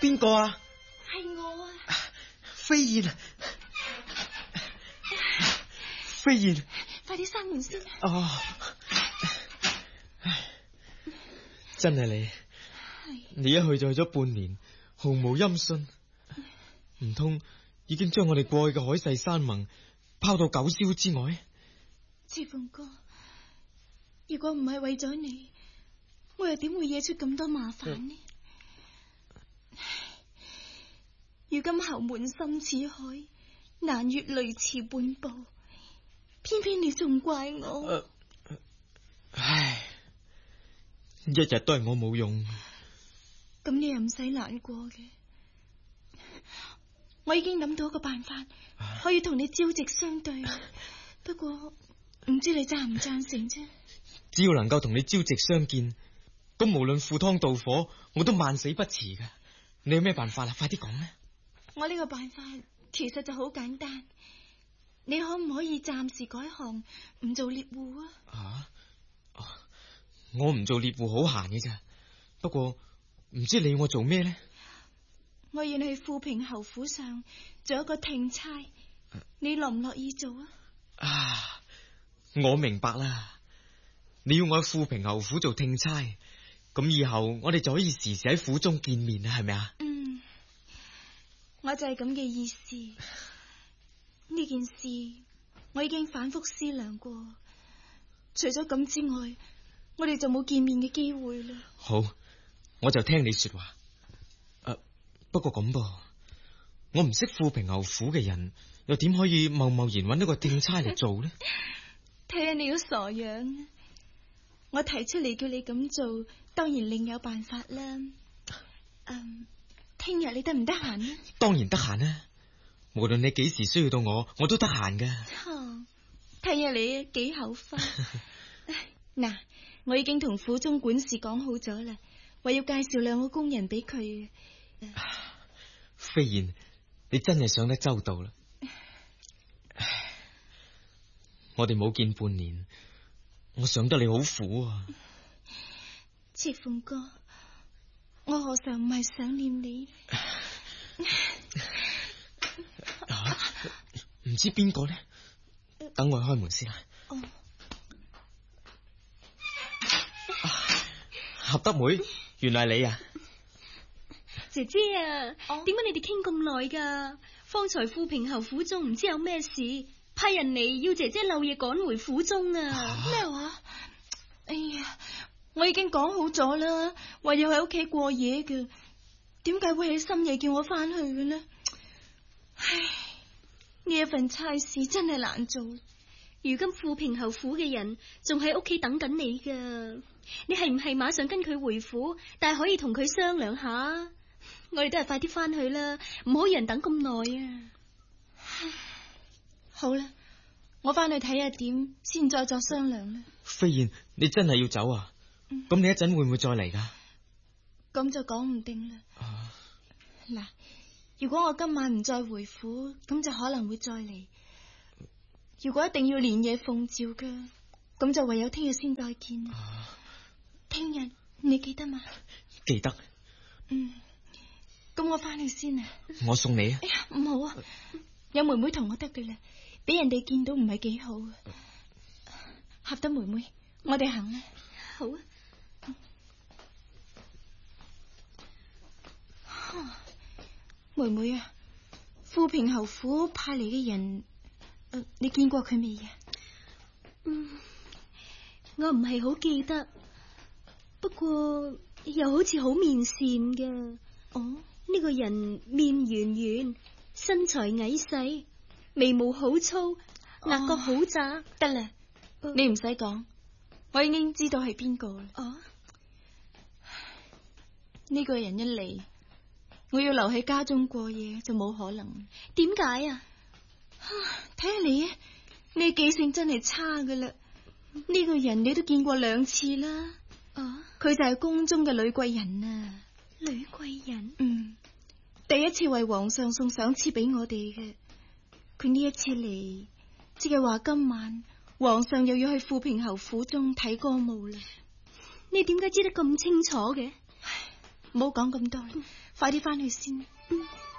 邊個啊？ 係我啊！ 飛燕，飛燕， 快啲閂門先。 哦，真係你，你一去就去咗半年，毫無音訊，唔通已經將我哋過去嘅海誓山盟拋到九霄之外？ 志鳳哥，如果唔係為咗你，我又點會惹出咁多麻煩呢？如今後門深似海，難越雷池半步，偏偏你仲怪我。 唉，一日都係我冇用。 咁你又唔使難過嘅，我已經諗到一個辦法，可以同你朝夕相對。不過唔知你贊唔贊成啫？ 只要能夠同你朝夕相見，咁無論赴湯蹈火，我都萬死不辭㗎。你有咩辦法啊？快啲講啦！ 我呢個辦法其實就好簡單，你可唔可以暫時改行唔做獵戶啊？ 我唔做獵戶好閒嘅咋，不過唔知你要我做咩呢？ 我要你去富平侯府上做一個聽差，你樂唔樂意做啊？ 我明白啦，你要我去富平侯府做聽差，咁以後我哋就可以時時喺府中見面啦，係咪啊？ 我就係咁嘅意思。呢件事我已經反覆思量過，除咗咁之外，我哋就冇見面嘅機會啦。 好，我就聽你說話。不過咁噃，我唔識富平侯府嘅人，又點可以貿貿然揾一個聽差嚟做呢？ 睇下你個傻樣，我提出嚟叫你咁做，當然另有辦法啦。聽日你得唔得閒呢？ 當然得閒啦，無論你幾時需要到我都得閒噶。 睇下你幾口花。嗱，我已經同府中管事講好咗啦，話要介紹2個工人俾佢。 飛燕，你真係想得周到啦。我哋冇見半年，我想得你好苦啊。 切鳳哥，我何嘗唔係想念你？ 唔知邊個呢？等我開門先啦。合德妹，原來係你啊！ 姐姐啊，點解你哋傾咁耐噶？方才富平侯府中唔知有咩事，派人嚟要姐姐漏夜趕回府中啊！ 咩話？哎呀，我已經講好咗啦，話要喺屋企過夜嘅，點解會喺深夜叫我翻去嘅呢？唉，呢一份差事真係難做。 如今富平侯府嘅人仲喺屋企等緊你噶，你係唔係馬上跟佢回府？但係可以同佢商量下。我哋都係快啲翻去啦，唔好人等咁耐啊！ 好啦，我翻去睇下點，先再作商量啦。 飛燕，你真係要走啊？咁你一陣會唔會再嚟噶？ 咁就講唔定啦。嗱，如果我今晚唔再回府，咁就可能會再嚟。如果一定要連夜奉召嘅，咁就唯有聽日先再見。聽日你記得嗎？ 記得。 咁我翻去先啊。 我送你啊。 哎呀，唔好啊，有妹妹同我得嘅啦，俾人哋見到唔係幾好啊。合德妹妹，我哋行啦。 好啊。 妹妹啊，富平侯府派嚟嘅人，你見過佢未啊？ 我唔係好記得，不過又好似好面善嘅。呢個人面圓圓，身材矮細，眉毛好粗，額角好窄。 得啦，你唔使講，我已經知道係邊個啦。呢個人一嚟，我要留喺家中過夜就冇可能。 點解啊？ 睇下你啊，你記性真係差噶啦。呢個人你都見過2次啦。佢就係宮中嘅女貴人啊。 女貴人？ 第一次為皇上送賞賜俾我哋嘅。佢呢一次嚟，即係話今晚皇上又要去富平侯府中睇歌舞啦。 你點解知得咁清楚嘅？ 唔好講咁多啦，快啲翻去先。